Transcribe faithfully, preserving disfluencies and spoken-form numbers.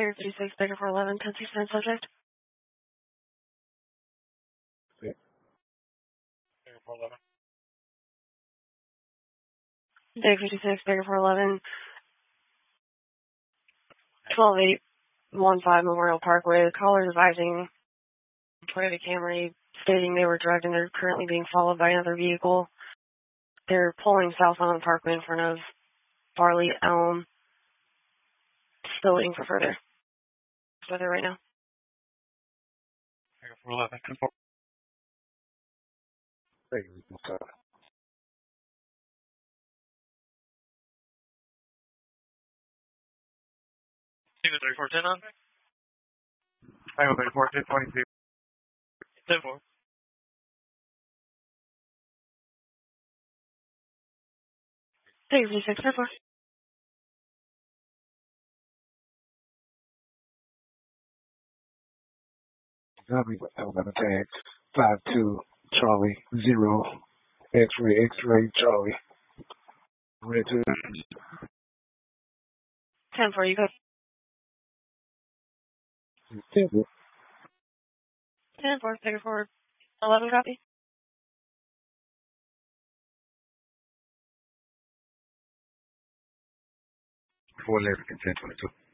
Area fifty-six, Baker four eleven, ten sixty-nine subject. Yeah. Baker four eleven. Day fifty-six, Baker four eleven, twelve eight one five Memorial Parkway. The caller is advising Toyota Camry, stating they were driving. They're currently being followed by another vehicle. They're pulling southbound on the parkway in front of Farley Elm. Still waiting for further. Weather right now. Baker four eleven, ten four. Baker four eleven. Single thirty-four ten on? Single thirty-four ten twenty-two. ten four. Day fifty-six, ten four. Copy, Alabama tag five two Charlie zero X-ray X-ray Charlie. Red two. ten four, you go. ten four. ten four, Baker four eleven, copy. four eleven ten twenty-two.